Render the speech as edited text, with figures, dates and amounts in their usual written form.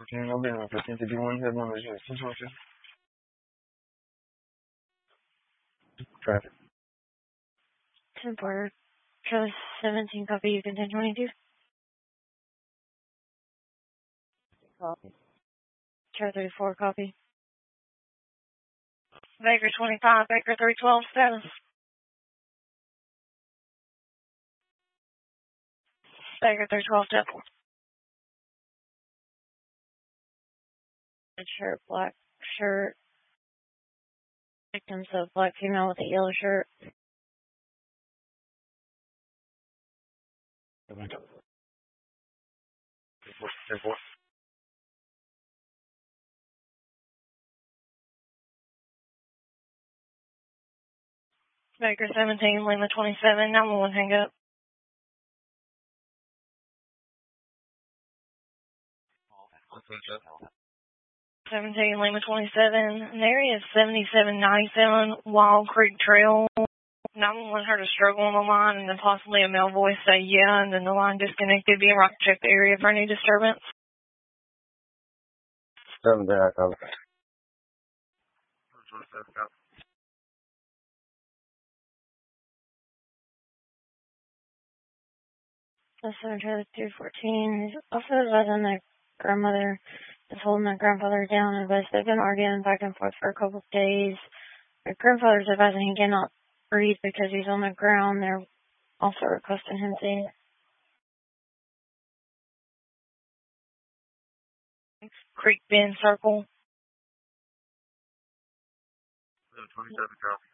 I'll be in 1551, head 1 Virginia 612. Traffic. 10 Porter. Charlie 17, copy. You can 1022. Copy. Charlie 34, copy. Baker 25, Baker 312, status. Baker 312, step. Red shirt, black shirt. Victims of black female with a yellow shirt. Baker 17, Lima 27, 911, hang up. Okay. 17, Lima 27, and the area is 7797 Wild Creek Trail. 911 heard a struggle on the line, and then possibly a male voice say yeah, and then the line disconnected. Be right to check the area for any disturbance. 7 there, copy. Listener to the 214. He's also advising that grandmother is holding their grandfather down, and they've been arguing back and forth for a couple of days. Their grandfather's advising he cannot breathe because he's on the ground. They're also requesting him to Creek Bend Circle. 27, Charles.